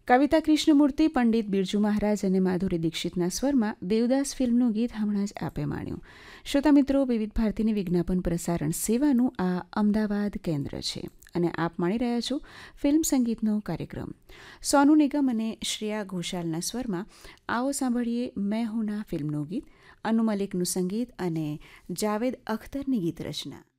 કવિતા કૃષ્ણમૂર્તિ, પંડિત બિરજુ મહારાજ અને માધુરી દીક્ષિતના સ્વરમાં દેવદાસ ફિલ્મનું ગીત હમણાં જ આપે માણ્યું. શ્રોતા મિત્રો, વિવિધ ભારતીની વિજ્ઞાપન પ્રસારણ સેવાનું આ અમદાવાદ કેન્દ્ર છે અને આપ માણી રહ્યા છો ફિલ્મ સંગીતનો કાર્યક્રમ. સોનુ નિગમ અને શ્રેયા ઘોષાલના સ્વરમાં આવો સાંભળીએ મેં હું ના ફિલ્મનું ગીત, અનુ મલિકનું સંગીત અને જાવેદ અખ્તરની ગીત રચના.